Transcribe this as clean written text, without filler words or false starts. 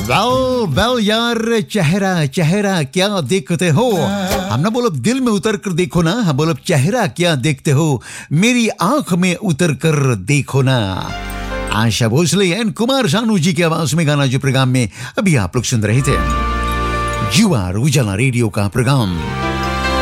Well well यार, चेहरा चेहरा क्या देखते हो। हम ना बोलो दिल में उतर कर देखो ना, हम बोलो चेहरा क्या देखते हो, मेरी आंख में उतर कर देखो ना। आशा भोसले एंड कुमार शानू जी की आवाज में गाना जो प्रोग्राम में अभी आप लोग सुन रहे थे, यू आर उजाला रेडियो का प्रोग्राम